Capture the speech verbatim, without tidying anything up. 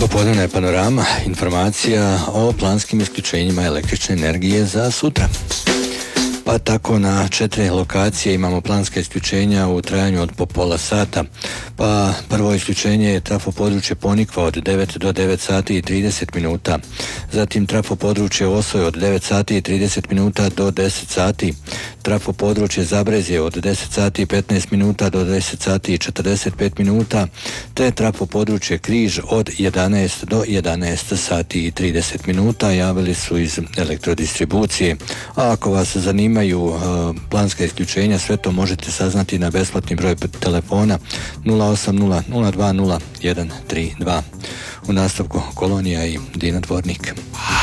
Popodnevna je panorama, informacija o planskim isključenjima električne energije za sutra. Pa tako na četiri lokacije imamo planska isključenja u trajanju od po pola sata. Pa prvo isključenje je trafo područje Ponikva od devet do devet sati i trideset minuta. Zatim trafo područje Osoj od devet sati i trideset minuta do deset sati. Trafo područje Zabrezje od deset sati i petnaest minuta do deset sati i četrdeset pet minuta. Te trafo područje Križ od jedanaest do jedanaest sati i trideset minuta. Javili su iz elektrodistribucije. A ako vas zanima imaju uh, planska isključenja, sve to možete saznati na besplatni broj telefona nula osam nula nula dva nula jedan tri dva. U nastavku Kolonija i Dina Dvornik.